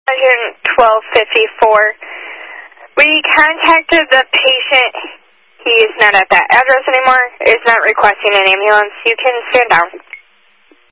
1254. We contacted the patient. He is not at that address anymore. Is not requesting an ambulance. You can stand down.